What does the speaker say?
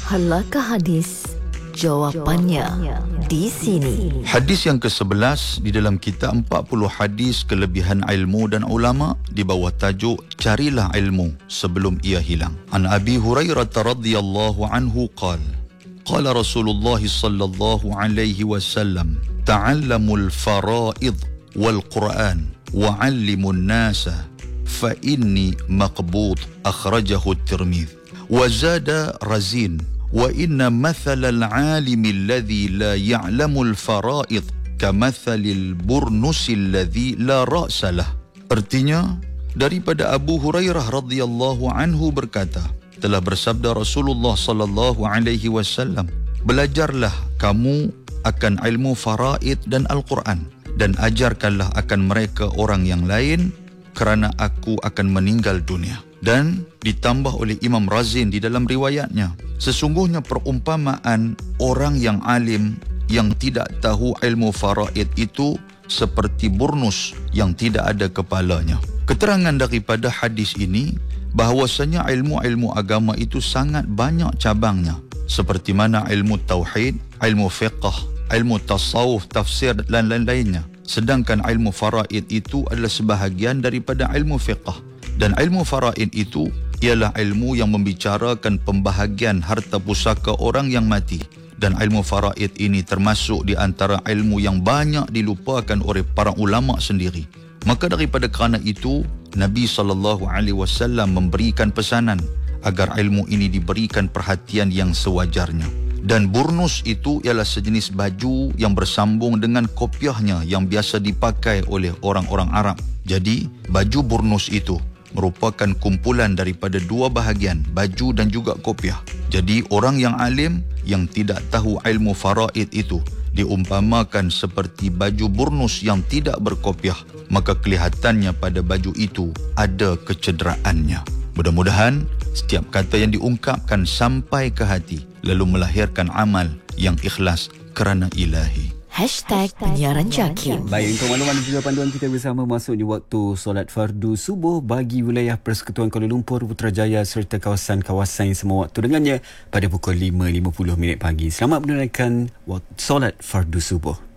Halakah hadis? Jawapannya di sini. Hadis yang ke-11 di dalam kitab 40 hadis kelebihan ilmu dan ulama di bawah tajuk Carilah ilmu sebelum ia hilang. An Abi Hurairah radhiyallahu anhu qala Rasulullah sallallahu alaihi wasallam ta'allamul faraid wal Quran wa'allimun nasa fa inni maqbud akhrajahu at-Tirmidzi wa zada Razin wa inna mathalal alimi alladhi la ya'lamul faraid kamathalil burnusil ladhi la ra'sa lah. Artinya, daripada Abu Hurairah radhiyallahu anhu berkata, telah bersabda Rasulullah sallallahu alaihi wasallam, belajarlah kamu akan ilmu faraid dan Al-Quran dan ajarkanlah akan mereka orang yang lain kerana aku akan meninggal dunia. Dan ditambah oleh Imam Razin di dalam riwayatnya, sesungguhnya perumpamaan orang yang alim yang tidak tahu ilmu faraid itu seperti burnus yang tidak ada kepalanya. Keterangan daripada hadis ini bahawasanya ilmu-ilmu agama itu sangat banyak cabangnya, seperti mana ilmu tauhid, ilmu fiqh, ilmu tasawuf, tafsir dan lain-lainnya. Sedangkan ilmu faraid itu adalah sebahagian daripada ilmu fiqh. Dan ilmu faraid itu ialah ilmu yang membicarakan pembahagian harta pusaka orang yang mati. Dan ilmu faraid ini termasuk di antara ilmu yang banyak dilupakan oleh para ulama sendiri. Maka daripada kerana itu, Nabi SAW memberikan pesanan agar ilmu ini diberikan perhatian yang sewajarnya. Dan burnus itu ialah sejenis baju yang bersambung dengan kopiahnya yang biasa dipakai oleh orang-orang Arab. Jadi, baju burnus itu merupakan kumpulan daripada dua bahagian, baju dan juga kopiah. Jadi orang yang alim yang tidak tahu ilmu faraid itu diumpamakan seperti baju burnus yang tidak berkopiah, maka kelihatannya pada baju itu ada kecederaannya. Mudah-mudahan setiap kata yang diungkapkan sampai ke hati, lalu melahirkan amal yang ikhlas kerana ilahi. #penyiaran JAKIM. Baik, untuk makluman dan juga panduan kita bersama masuk di waktu solat fardu subuh bagi wilayah Persekutuan Kuala Lumpur, Putrajaya serta kawasan-kawasan yang semua waktu dengannya pada pukul 5.50 pagi. Selamat menunaikan solat fardu subuh.